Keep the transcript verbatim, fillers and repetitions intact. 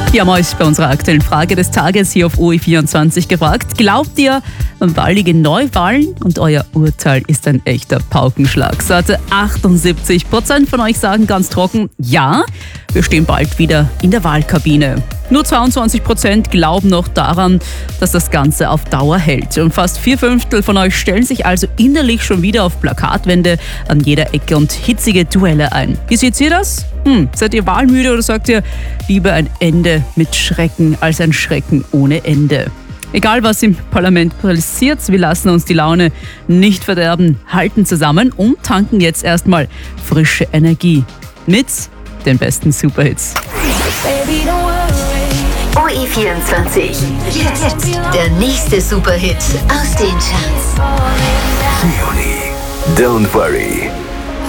Wir haben euch bei unserer aktuellen Frage des Tages hier auf O E vierundzwanzig gefragt, glaubt ihr an baldige Neuwahlen? Und euer Urteil ist ein echter Paukenschlag. Satte achtundsiebzig Prozent von euch sagen ganz trocken, ja, wir stehen bald wieder in der Wahlkabine. Nur zweiundzwanzig Prozent glauben noch daran, dass das Ganze auf Dauer hält. Und fast vier Fünftel von euch stellen sich also innerlich schon wieder auf Plakatwände an jeder Ecke und hitzige Duelle ein. Wie seht ihr das? Hm, seid ihr wahlmüde oder sagt ihr lieber ein Ende mit Schrecken als ein Schrecken ohne Ende? Egal was im Parlament passiert, wir lassen uns die Laune nicht verderben, halten zusammen und tanken jetzt erstmal frische Energie mit den besten Superhits. O E vierundzwanzig. Jetzt der nächste Superhit aus den Charts. Leonie, Don't Worry.